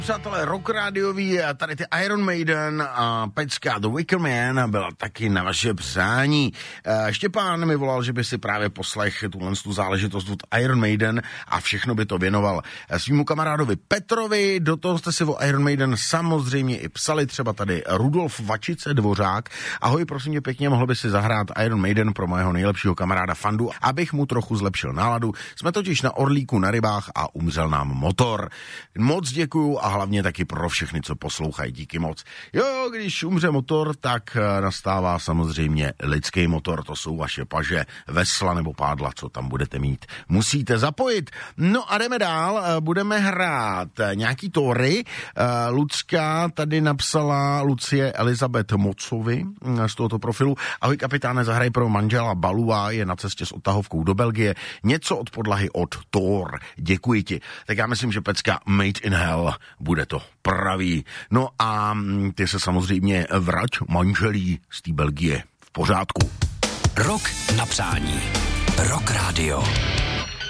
Přátelé, rock rádiový a tady ty Iron Maiden a pecka The Wicker Man byla taky na vaše přání. Štěpán mi volal, že by si právě poslech tu záležitost od Iron Maiden a všechno by to věnoval svýmu kamarádovi Petrovi. Do toho jste si o Iron Maiden samozřejmě i psali, třeba tady Rudolf Vačice Dvořák. Ahoj, prosím tě pěkně, mohl by si zahrát Iron Maiden pro mého nejlepšího kamaráda Fandu, abych mu trochu zlepšil náladu. Jsme totiž na Orlíku na rybách a umřel nám motor. Moc děkuju a hlavně taky pro všechny, co poslouchají, díky moc. Jo, když umře motor, tak nastává samozřejmě lidský motor, to jsou vaše paže, vesla nebo pádla, co tam budete mít. Musíte zapojit. No a jdeme dál, budeme hrát nějaký tóry. Lucka tady napsala Lucie Elizabeth Mocovi z tohoto profilu. Ahoj kapitáne, zahraj pro manžela Balua, je na cestě s odtahovkou do Belgie. Něco od podlahy od Thor. Děkuji ti. Tak já myslím, že pecka Made in Hell bude to pravý. No a ty se samozřejmě vrať manželí z té Belgie v pořádku. Rock na přání. Rock Radio.